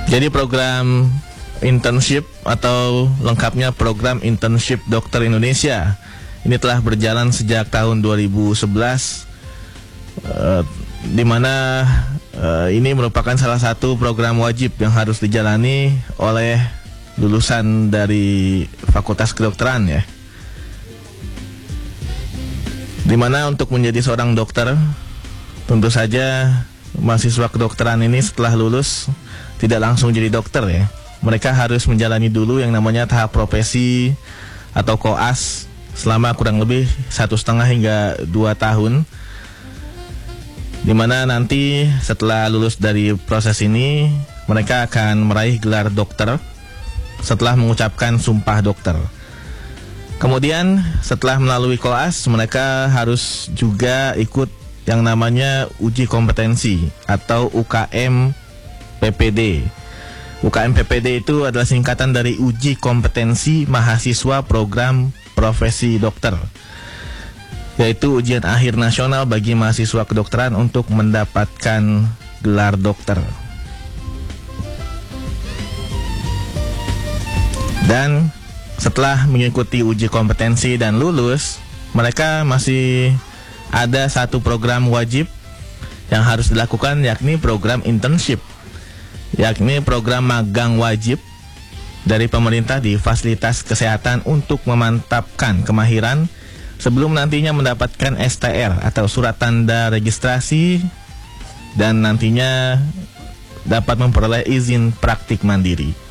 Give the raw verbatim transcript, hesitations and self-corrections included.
Jadi program internship atau lengkapnya program internship dokter Indonesia ini telah berjalan sejak tahun dua ribu sebelas, uh, di mana uh, ini merupakan salah satu program wajib yang harus dijalani oleh lulusan dari Fakultas Kedokteran ya. Dimana untuk menjadi seorang dokter, tentu saja mahasiswa kedokteran ini setelah lulus tidak langsung jadi dokter ya. Mereka harus menjalani dulu yang namanya tahap profesi atau koas selama kurang lebih satu setengah hingga dua tahun. Dimana nanti setelah lulus dari proses ini, mereka akan meraih gelar dokter setelah mengucapkan sumpah dokter. Kemudian setelah melalui koas, mereka harus juga ikut yang namanya uji kompetensi atau U K M P P D. U K M P P D itu adalah singkatan dari Uji Kompetensi Mahasiswa Program Profesi Dokter, yaitu ujian akhir nasional bagi mahasiswa kedokteran untuk mendapatkan gelar dokter. Dan setelah mengikuti uji kompetensi dan lulus, mereka masih ada satu program wajib yang harus dilakukan, yakni program internship, yakni program magang wajib dari pemerintah di fasilitas kesehatan untuk memantapkan kemahiran sebelum nantinya mendapatkan S T R atau surat tanda registrasi dan nantinya dapat memperoleh izin praktik mandiri.